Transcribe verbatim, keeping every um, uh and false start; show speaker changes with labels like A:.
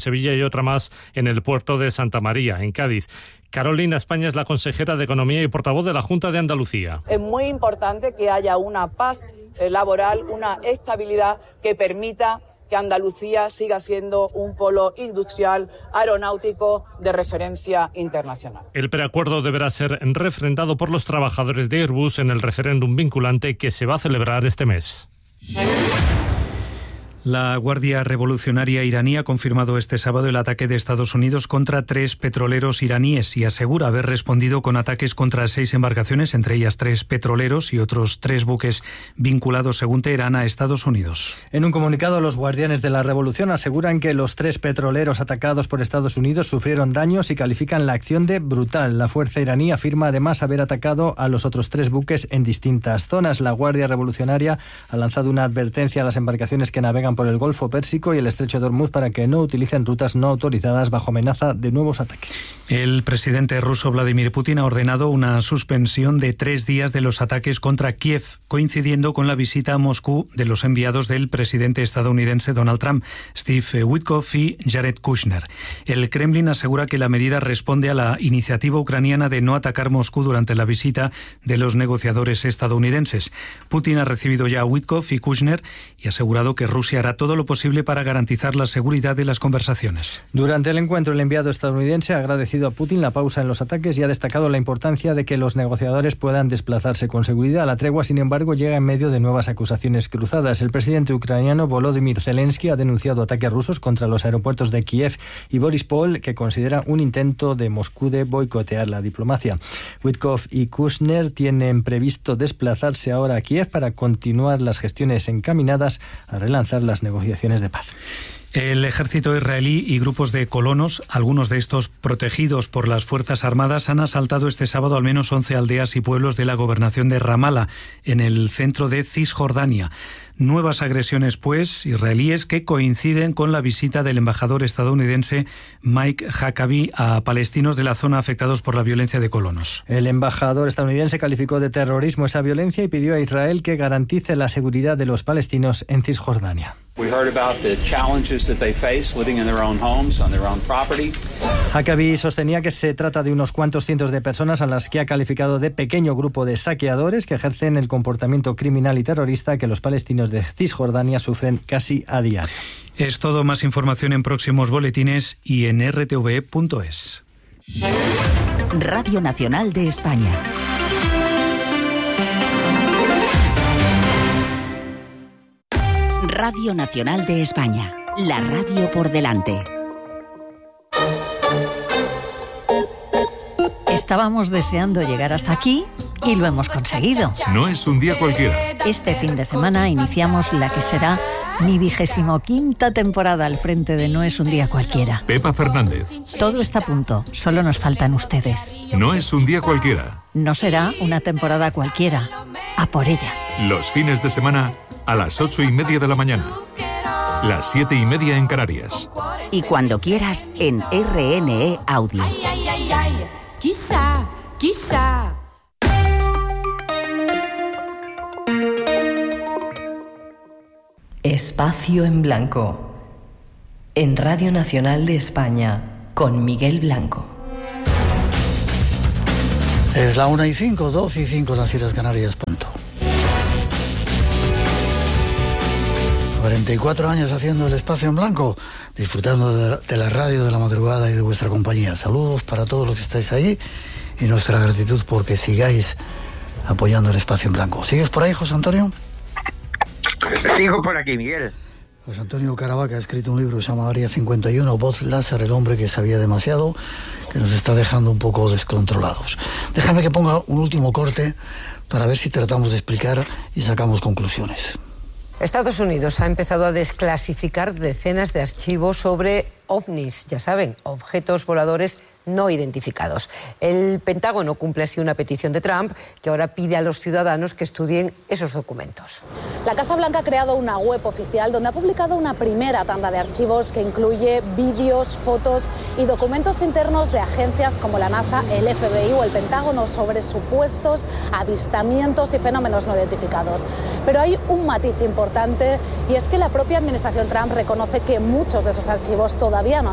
A: Sevilla y otra más en el puerto de Santa María, en Cádiz. Carolina España es la consejera de Economía y portavoz de la Junta de Andalucía.
B: Es muy importante que haya una paz laboral, una estabilidad que permita que Andalucía siga siendo un polo industrial aeronáutico de referencia internacional.
A: El preacuerdo deberá ser refrendado por los trabajadores de Airbus en el referéndum vinculante que se va a celebrar este mes.
C: La Guardia Revolucionaria iraní ha confirmado este sábado el ataque de Estados Unidos contra tres petroleros iraníes y asegura haber respondido con ataques contra seis embarcaciones, entre ellas tres petroleros y otros tres buques vinculados, según Teherán, a Estados Unidos.
D: En un comunicado, los guardianes de la revolución aseguran que los tres petroleros atacados por Estados Unidos sufrieron daños y califican la acción de brutal. La fuerza iraní afirma además haber atacado a los otros tres buques en distintas zonas. La Guardia Revolucionaria ha lanzado una advertencia a las embarcaciones que navegan por el Golfo Pérsico y el Estrecho de Hormuz para que no utilicen rutas no autorizadas bajo amenaza de nuevos ataques.
C: El presidente ruso Vladimir Putin ha ordenado una suspensión de tres días de los ataques contra Kiev, coincidiendo con la visita a Moscú de los enviados del presidente estadounidense Donald Trump, Steve Witkoff y Jared Kushner. El Kremlin asegura que la medida responde a la iniciativa ucraniana de no atacar Moscú durante la visita de los negociadores estadounidenses. Putin ha recibido ya a Witkoff y Kushner y ha asegurado que Rusia hará todo lo posible para garantizar la seguridad de las conversaciones.
D: Durante el encuentro, el enviado estadounidense ha agradecido a Putin la pausa en los ataques y ha destacado la importancia de que los negociadores puedan desplazarse con seguridad. La tregua, sin embargo, llega en medio de nuevas acusaciones cruzadas. El presidente ucraniano Volodymyr Zelensky ha denunciado ataques rusos contra los aeropuertos de Kiev y Boryspil, que considera un intento de Moscú de boicotear la diplomacia. Witkoff y Kushner tienen previsto desplazarse ahora a Kiev para continuar las gestiones encaminadas a relanzar las negociaciones de paz.
C: El ejército israelí y grupos de colonos, algunos de estos protegidos por las Fuerzas Armadas, han asaltado este sábado al menos once aldeas y pueblos de la gobernación de Ramala, en el centro de Cisjordania. Nuevas agresiones, pues, israelíes que coinciden con la visita del embajador estadounidense Mike Huckabee a palestinos de la zona afectados por la violencia de colonos.
D: El embajador estadounidense calificó de terrorismo esa violencia y pidió a Israel que garantice la seguridad de los palestinos en Cisjordania. Huckabee sostenía que se trata de unos cuantos cientos de personas a las que ha calificado de pequeño grupo de saqueadores que ejercen el comportamiento criminal y terrorista que los palestinos de Cisjordania sufren casi a diario.
C: Es todo, más información en próximos boletines y en r t v punto es.
E: Radio Nacional de España. Radio Nacional de España, la radio por delante.
F: Estábamos deseando llegar hasta aquí y lo hemos conseguido.
G: No es un día cualquiera.
F: Este fin de semana iniciamos la que será mi vigésimo quinta temporada al frente de No es un día cualquiera.
G: Pepa Fernández.
F: Todo está a punto, solo nos faltan ustedes.
G: No es un día cualquiera.
F: No será una temporada cualquiera. A por ella.
G: Los fines de semana a las ocho y media de la mañana. Las siete y media en Canarias.
E: Y cuando quieras en R N E Audio.
H: Ay, ay, ay, ay. Quizá, quizá.
I: Espacio en Blanco. En Radio Nacional de España, con Miguel Blanco.
J: Es la una y cinco, doce y cinco en las Islas Canarias, punto. cuarenta y cuatro años haciendo el Espacio en Blanco, disfrutando de la, de la radio de la madrugada y de vuestra compañía. Saludos para todos los que estáis ahí y nuestra gratitud porque sigáis apoyando el Espacio en Blanco. ¿Sigues por ahí, José Antonio?
K: Sigo por aquí, Miguel.
J: José Antonio Caravaca ha escrito un libro que se llama Área cincuenta y uno, Voz Láser, el hombre que sabía demasiado, que nos está dejando un poco descontrolados. Déjame que ponga un último corte para ver si tratamos de explicar y sacamos conclusiones.
L: Estados Unidos ha empezado a desclasificar decenas de archivos sobre ovnis, ya saben, objetos voladores no identificados. El Pentágono cumple así una petición de Trump que ahora pide a los ciudadanos que estudien esos documentos.
M: La Casa Blanca ha creado una web oficial donde ha publicado una primera tanda de archivos que incluye vídeos, fotos y documentos internos de agencias como la NASA, el F B I o el Pentágono sobre supuestos avistamientos y fenómenos no identificados. Pero hay un matiz importante y es que la propia administración Trump reconoce que muchos de esos archivos todavía no han